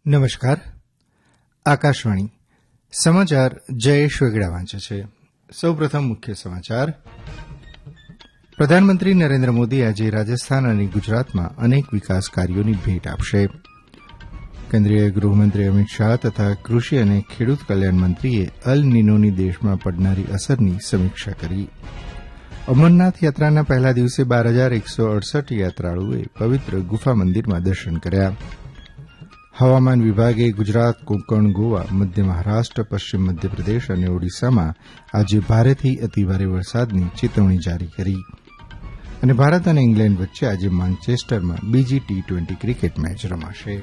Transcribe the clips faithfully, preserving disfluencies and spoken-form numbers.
નમસ્કાર. આકાશવાણી સમાચાર જયેશ વેગડા વાંચે છે. સૌપ્રથમ મુખ્ય સમાચાર. પ્રધાનમંત્રી નરેન્દ્ર મોદી આજે રાજસ્થાન અને ગુજરાતમાં અનેક વિકાસ કાર્યોની ભેટ આપશે. કેન્દ્રીય ગૃહમંત્રી અમિત શાહ તથા કૃષિ અને ખેડૂત કલ્યાણ મંત્રીએ અલ નીનોની દેશમાં પડનારી અસરની સમીક્ષા કરી. અમરનાથ યાત્રાના પહેલા દિવસે બાર હજાર એકસો અડસઠ યાત્રાળુઓએ પવિત્ર ગુફા મંદિરમાં દર્શન કર્યા. હવામાન વિભાગે ગુજરાત, કોંકણ, ગોવા, મધ્ય મહારાષ્ટ્ર, પશ્ચિમ મધ્યપ્રદેશ અને ઓડિશામાં આજે ભારેથી અતિભારે વરસાદની ચેતવણી જારી કરી. અને ભારત અને ઇંગ્લેન્ડ વચ્ચે આજે માન્ચેસ્ટરમાં બીજી ટી ટ્વેન્ટી ક્રિકેટ મેચ રમાશે.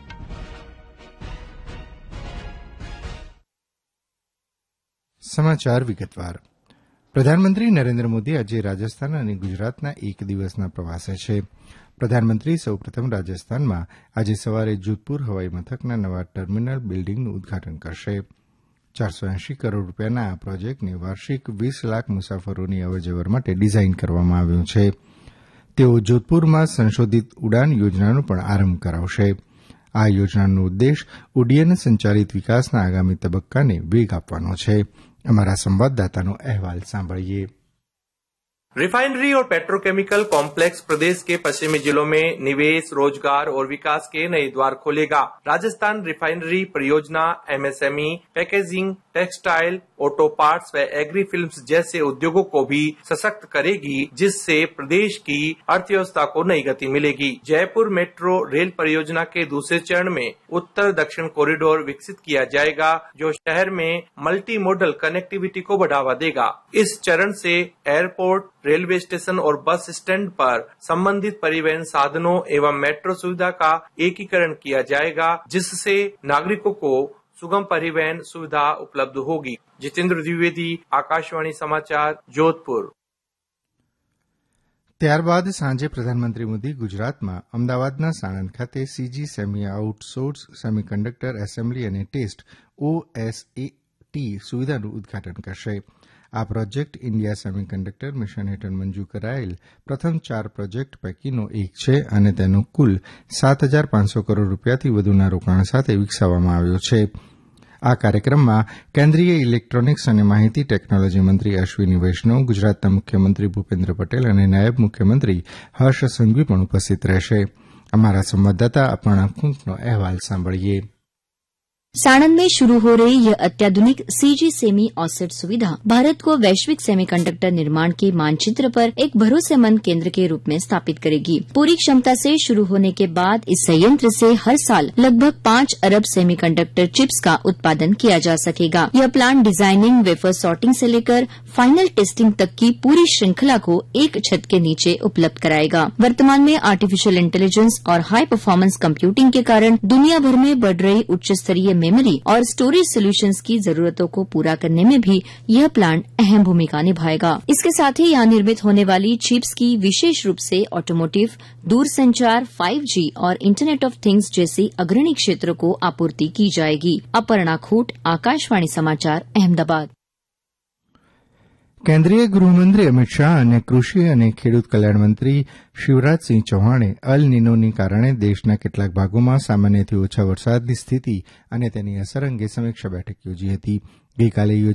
સમાચાર વિગતવાર. પ્રધાનમંત્રી નરેન્દ્ર મોદી આજે રાજસ્થાન અને ગુજરાતના એક દિવસના પ્રવાસે છે. પ્રધાનમંત્રી સૌપ્રથમ રાજસ્થાનમાં આજે સવારે જોધપુર હવાઈ મથકના નવા ટર્મિનલ બિલ્ડીંગનું ઉદઘાટન કરશે. ચારસો એંશી કરોડ રૂપિયાના આ પ્રોજેક્ટને વાર્ષિક વીસ લાખ મુસાફરોની અવરજવર માટે ડિઝાઇન કરવામાં આવ્યું છે. તેઓ જોધપુરમાં સંશોધિત ઉડાન યોજનાનો પણ આરંભ કરાવશે. આ યોજનાનો ઉદ્દેશ ઉડ્ડયન સંચાલિત વિકાસના આગામી તબક્કાને વેગ આપવાનો છે. અમારા સંવાદદાતાનો અહેવાલ સાંભળીએ. रिफाइनरी और पेट्रोकेमिकल कॉम्प्लेक्स प्रदेश के पश्चिमी जिलों में निवेश, रोजगार और विकास के नए द्वार खोलेगा. राजस्थान रिफाइनरी परियोजना MSME, packaging, textile, auto parts व एग्री फिल्म्स जैसे उद्योगों को भी सशक्त करेगी, जिससे प्रदेश की अर्थव्यवस्था को नई गति मिलेगी. जयपुर मेट्रो रेल परियोजना के दूसरे चरण में उत्तर दक्षिण कॉरिडोर विकसित किया जाएगा, जो शहर में मल्टी मॉडल कनेक्टिविटी को बढ़ावा देगा. इस चरण से एयरपोर्ट, रेलवे स्टेशन और बस स्टैंड पर संबंधित परिवहन साधनों एवं मेट्रो सुविधा का एकीकरण किया जाएगा, जिससे नागरिकों को सुगम परिवहन सुविधा उपलब्ध होगी. जितेंद्र द्विवेदी, आकाशवाणी समाचार, जोधपुर. ત્યારબાદ સાંજે પ્રધાનમંત્રી મોદી ગુજરાતમાં અમદાવાદના સાણંદ ખાતે CG semi outsource semiconductor assembly અને ટેસ્ટ ઓએસએટી સુવિધાનું ઉદઘાટન કરશે. આ પ્રોજેક્ટ ઇન્ડિયા સેમિકન્ડક્ટર મિશન હેઠળ મંજૂર કરાયેલ પ્રથમ ચાર પ્રોજેક્ટ પૈકીનો એક છે અને તેનો કુલ સાત હજાર પાંચસો કરોડ રૂપિયાથી વધુના રોકાણ સાથે વિકસાવવામાં આવ્યો છે. આ કાર્યક્રમમાં કેન્દ્રીય ઇલેક્ટ્રોનિક્સ અને માહિતી ટેકનોલોજી મંત્રી અશ્વિની વૈષ્ણવ, ગુજરાતના મુખ્યમંત્રી ભૂપેન્દ્ર પટેલ અને નાયબ મુખ્યમંત્રી હર્ષ સંઘવી પણ ઉપસ્થિત રહેશે. અમારા સંવાદદાતા અપર્ણા કુંકનો અહેવાલ સાંભળીએ. साणंद में शुरू हो रही यह अत्याधुनिक सीजी सेमी ऑफसेट सुविधा भारत को वैश्विक सेमीकंडक्टर निर्माण के मानचित्र पर एक भरोसेमंद केंद्र के रूप में स्थापित करेगी. पूरी क्षमता से शुरू होने के बाद इस संयंत्र से हर साल लगभग पांच अरब सेमीकंडक्टर चिप्स का उत्पादन किया जा सकेगा. यह प्लांट डिजाइनिंग, वेफर सॉर्टिंग से लेकर फाइनल टेस्टिंग तक की पूरी श्रृंखला को एक छत के नीचे उपलब्ध कराएगा. वर्तमान में आर्टिफिशियल इंटेलिजेंस और हाई परफॉर्मेंस कंप्यूटिंग के कारण दुनिया भर में बढ़ रही उच्च स्तरीय मेमोरी और स्टोरेज सोल्यूशंस की जरूरतों को पूरा करने में भी यह प्लांट अहम भूमिका निभाएगा. इसके साथ ही यहां निर्मित होने वाली चिप्स की विशेष रूप से ऑटोमोटिव, दूरसंचार, फाइव जी और इंटरनेट ऑफ थिंग्स जैसी अग्रणी क्षेत्रों को आपूर्ति की जाएगी. अपर्णा खूट, आकाशवाणी समाचार, अहमदाबाद. કેન્દ્રીય ગૃહમંત્રી અમિત શાહ અને કૃષિ અને ખેડૂત કલ્યાણ મંત્રી શિવરાજસિંહ ચૌહાણે અલ નીનોને કારણે દેશના કેટલાક ભાગોમાં સામાન્યથી ઓછા વરસાદની સ્થિતિ અને તેની અસર અંગે સમીક્ષા બેઠક યોજી હતી. ગઈકાલે